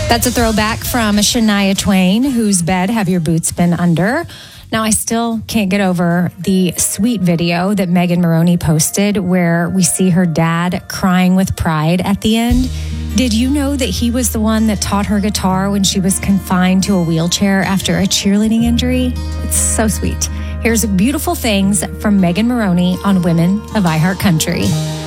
That's a throwback from Shania Twain, whose bed have your boots been under? Now, I still can't get over the sweet video that Megan Moroney posted where we see her dad crying with pride at the end. Did you know that he was the one that taught her guitar when she was confined to a wheelchair after a cheerleading injury? It's so sweet. Here's Beautiful Things from Megan Moroney on Women of iHeart Country.